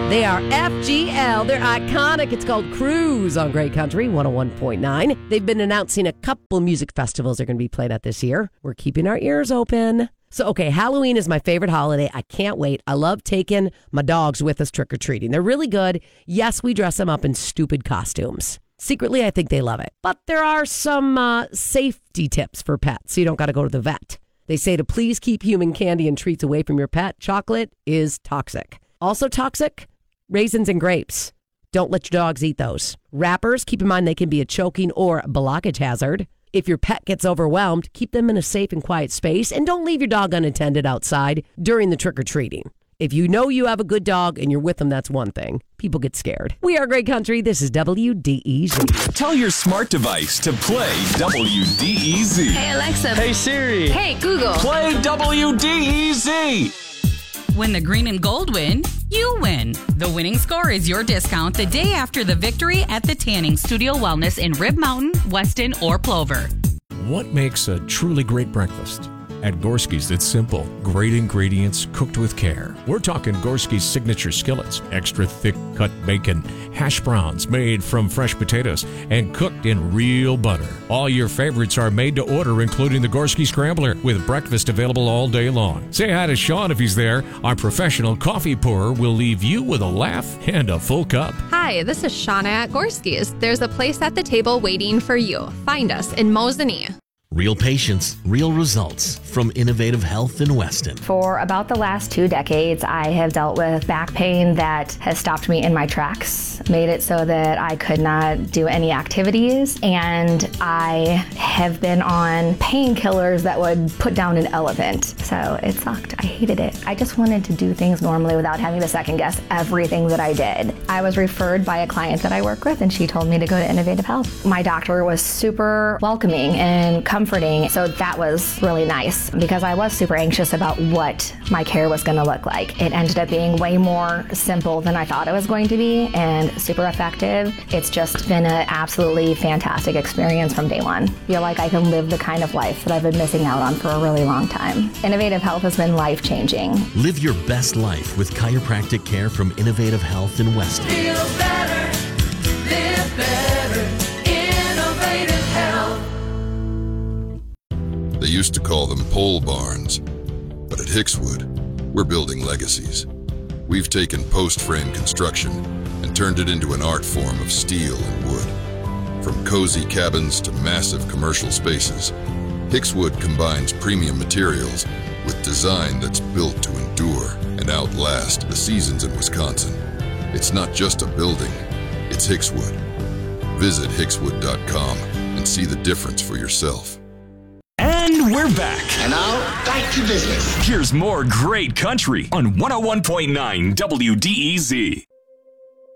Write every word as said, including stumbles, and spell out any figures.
They are F G L. They're iconic. It's called Cruise on Great Country one oh one point nine. They've been announcing a couple music festivals they're going to be playing at this year. We're keeping our ears open. So, okay, Halloween is my favorite holiday. I can't wait. I love taking my dogs with us trick-or-treating. They're really good. Yes, we dress them up in stupid costumes. Secretly, I think they love it. But there are some uh, safety tips for pets, so you don't got to go to the vet. They say to please keep human candy and treats away from your pet. Chocolate is toxic. Also toxic, raisins and grapes. Don't let your dogs eat those. Wrappers, keep in mind they can be a choking or blockage hazard. If your pet gets overwhelmed, keep them in a safe and quiet space, and don't leave your dog unattended outside during the trick-or-treating. If you know you have a good dog and you're with them, that's one thing. People get scared. We are Great Country. This is W D E Z. Tell your smart device to play W D E Z. Hey, Alexa. Hey, Siri. Hey, Google. Play W D E Z. When the green and gold win, you win. The winning score is your discount the day after the victory at the Tanning Studio Wellness in Rib Mountain, Weston, or Plover. What makes a truly great breakfast? At Gorski's, it's simple. Great ingredients cooked with care. We're talking Gorski's signature skillets, extra thick cut bacon, hash browns made from fresh potatoes, and cooked in real butter. All your favorites are made to order, including the Gorski Scrambler, with breakfast available all day long. Say hi to Sean if he's there. Our professional coffee pourer will leave you with a laugh and a full cup. Hi, this is Shauna at Gorski's. There's a place at the table waiting for you. Find us in Mosinee. Real patients, real results from Innovative Health in Weston. For about the last two decades, I have dealt with back pain that has stopped me in my tracks, made it so that I could not do any activities, and I have been on painkillers that would put down an elephant. So it sucked. I hated it. I just wanted to do things normally without having to second guess everything that I did. I was referred by a client that I work with, and she told me to go to Innovative Health. My doctor was super welcoming and comforting, so that was really nice because I was super anxious about what my care was going to look like. It ended up being way more simple than I thought it was going to be and super effective. It's just been an absolutely fantastic experience from day one. I feel like I can live the kind of life that I've been missing out on for a really long time. Innovative Health has been life-changing. Live your best life with chiropractic care from Innovative Health in Weston. Feel better, live better, Innovative Health. They used to call them pole barns, but at Hickswood, we're building legacies. We've taken post-frame construction and turned it into an art form of steel and wood. From cozy cabins to massive commercial spaces, Hickswood combines premium materials with design that's built to endure and outlast the seasons in Wisconsin. It's not just a building, it's Hickswood. Visit hickswood dot com and see the difference for yourself. And we're back. And now, back to business. Here's more Great Country on one oh one point nine W D E Z.